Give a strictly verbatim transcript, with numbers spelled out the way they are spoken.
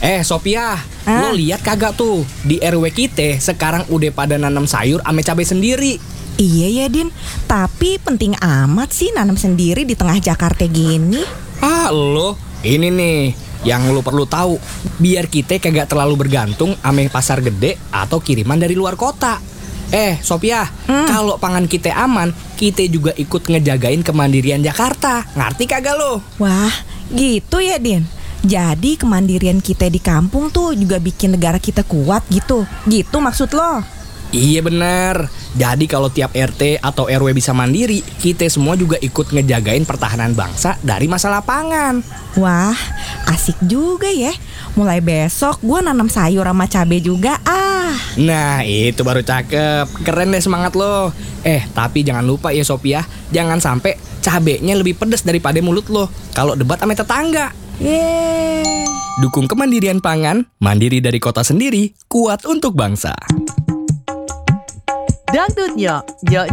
Eh Sophia, Ah? lo lihat kagak tuh di R W kita sekarang udah pada nanam sayur ame cabai sendiri. Iya ya Din, tapi penting amat sih nanam sendiri di tengah Jakarta gini. Ah lo, ini nih yang lo perlu tahu. Biar kita kagak terlalu bergantung ame pasar gede atau kiriman dari luar kota. Eh Sophia, Hmm. kalau pangan kita aman, kita juga ikut ngejagain kemandirian Jakarta. Ngerti kagak lo? Wah, gitu ya Din. Jadi kemandirian kita di kampung tuh juga bikin negara kita kuat gitu. Gitu maksud lo? Iya bener. Jadi kalau tiap R T atau R W bisa mandiri, kita semua juga ikut ngejagain pertahanan bangsa dari masalah pangan. Wah, asik juga ya. Mulai besok gue nanam sayur sama cabai juga ah. Nah itu baru cakep. Keren deh semangat lo. Eh tapi jangan lupa ya Sophia, jangan sampai cabenya lebih pedas daripada mulut lo kalau debat sama tetangga. Yeay. Dukung kemandirian pangan, mandiri dari kota sendiri, kuat untuk bangsa. Dangdut Nyok, Nyok